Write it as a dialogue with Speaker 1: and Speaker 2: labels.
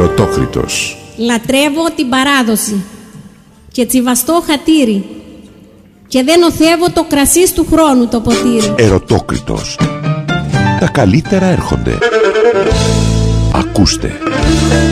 Speaker 1: Ερωτόκριτος.
Speaker 2: Λατρεύω την παράδοση και τσιβαστό χατήρι και δεν οθεύω το κρασί του χρόνου το ποτήρι.
Speaker 1: Ερωτόκριτος. Τα καλύτερα έρχονται. Ακούστε.